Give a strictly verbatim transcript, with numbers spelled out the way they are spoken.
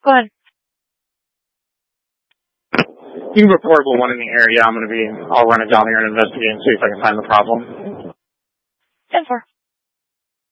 Go ahead. You can put portable one in the area. I'm going to be, I'll run it down here and investigate and see if I can find the problem. ten four.